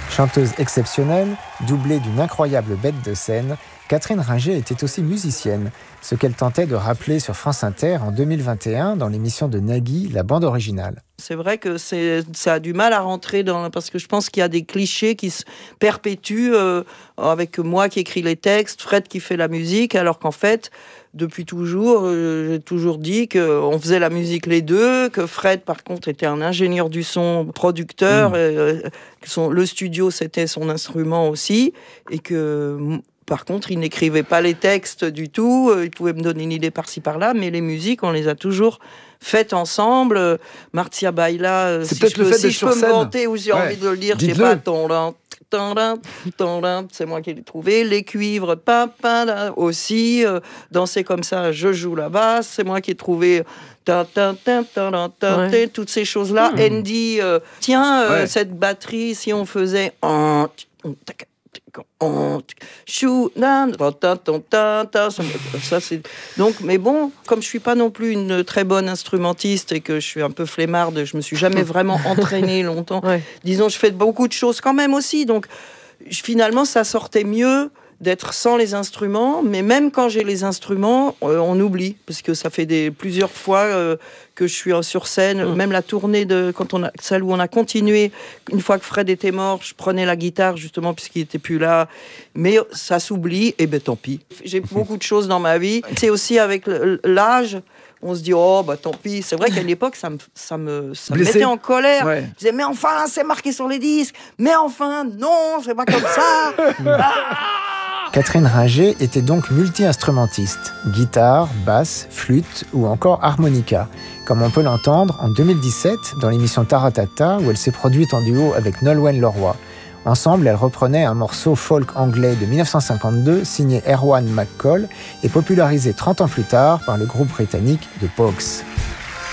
Chanteuse exceptionnelle, doublée d'une incroyable bête de scène, Catherine Ringer était aussi musicienne, ce qu'elle tentait de rappeler sur France Inter en 2021 dans l'émission de Nagui, la bande originale. C'est vrai que ça a du mal à rentrer parce que je pense qu'il y a des clichés qui se perpétuent avec moi qui écris les textes, Fred qui fait la musique, alors qu'en fait, depuis toujours, j'ai toujours dit qu'on faisait la musique les deux, que Fred, par contre, était un ingénieur du son, producteur, le studio, c'était son instrument aussi, et que... Par contre, il n'écrivait pas les textes du tout. Il pouvait me donner une idée par-ci par-là, mais les musiques, on les a toujours faites ensemble. Marcia Baila, c'est si peut-être je le fait peux, d'être sur me scène. vanter ou j'ai envie de le dire, je sais Dites-le. pas. C'est moi qui l'ai trouvé. Les cuivres, aussi. Danser comme ça, je joue la basse. C'est moi qui ai trouvé. Toutes ces choses-là. Andy, cette batterie, si on faisait. Ça, c'est... Donc, mais bon, comme je suis pas non plus une très bonne instrumentiste et que je suis un peu flemmarde, je me suis jamais vraiment entraînée longtemps. Disons, je fais beaucoup de choses quand même aussi. Donc, finalement, ça sortait mieux d'être sans les instruments, mais même quand j'ai les instruments, on oublie, parce que ça fait plusieurs fois que je suis sur scène, même la tournée celle où on a continué, une fois que Fred était mort, je prenais la guitare, justement, puisqu'il était plus là, mais ça s'oublie, et tant pis. J'ai beaucoup de choses dans ma vie, c'est aussi avec l'âge, on se dit, tant pis. C'est vrai qu'à l'époque, ça me mettait en colère. Ouais. Je disais, mais enfin, c'est marqué sur les disques. Mais enfin, non, c'est pas comme ça. Catherine Ringer était donc multi-instrumentiste, guitare, basse, flûte ou encore harmonica, comme on peut l'entendre en 2017 dans l'émission Taratata où elle s'est produite en duo avec Nolwenn Leroy. Ensemble, elles reprenaient un morceau folk anglais de 1952 signé Erwan McCall et popularisé 30 ans plus tard par le groupe britannique The Pogues.